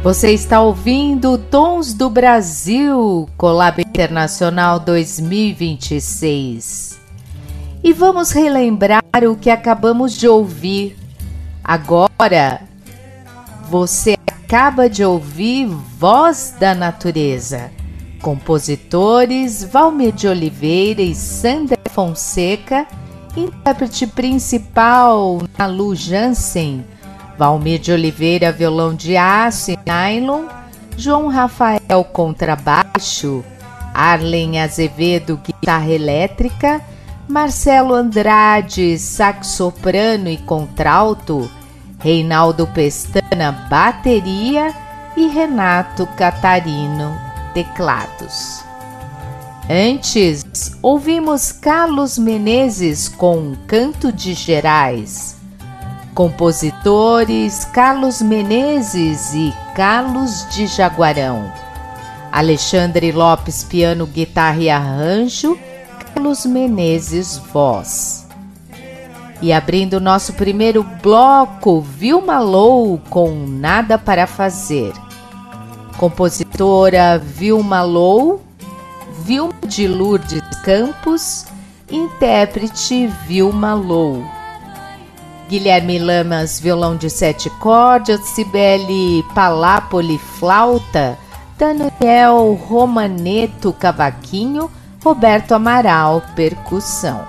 Você está ouvindo Tons do Brasil, Collab Internacional 2026. E vamos relembrar o que acabamos de ouvir. Agora, você acaba de ouvir Voz da Natureza. Compositores Valmir de Oliveira e Sandra Fonseca. Intérprete principal, Nalu Jansen. Valmir de Oliveira, violão de aço e nylon, João Rafael, contrabaixo, Arlen Azevedo, guitarra elétrica, Marcelo Andrade, sax soprano e contralto, Reinaldo Pestana, bateria e Renato Catarino, teclados. Antes, ouvimos Carlos Menezes com Canto de Gerais. Compositores Carlos Menezes e Carlos de Jaguarão. Alexandre Lopes, piano, guitarra e arranjo. Carlos Menezes, voz. E abrindo nosso primeiro bloco, Vilma Lou com Nada para Fazer. Compositora Vilma Lou, Vilma de Lourdes Campos, intérprete Vilma Lou. Guilherme Lamas, violão de 7 cordas, Cibele Palápoli, flauta, Daniel Romaneto, cavaquinho, Roberto Amaral, percussão.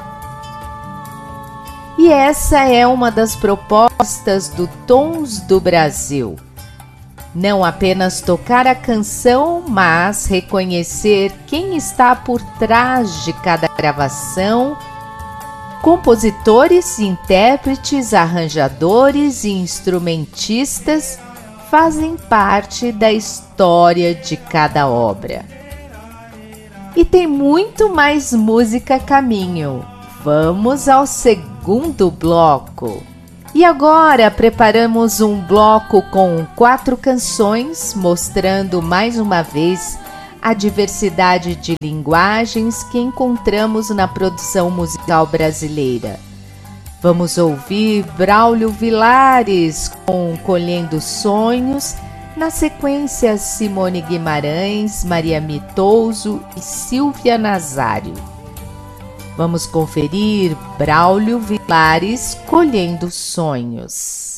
E essa é uma das propostas do Tons do Brasil. Não apenas tocar a canção, mas reconhecer quem está por trás de cada gravação. Compositores, intérpretes, arranjadores e instrumentistas fazem parte da história de cada obra. E tem muito mais música a caminho. Vamos ao segundo bloco. E agora preparamos um bloco com 4 canções, mostrando mais uma vez a diversidade de linguagens que encontramos na produção musical brasileira. Vamos ouvir Braulio Vilares com Colhendo Sonhos, na sequência Simone Guimarães, Maria Mitouso e Silvia Nazário. Vamos conferir Braulio Vilares, Colhendo Sonhos.